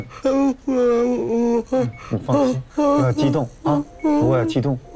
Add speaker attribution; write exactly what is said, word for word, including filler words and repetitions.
Speaker 1: 你放心，不要激动啊，不要激动。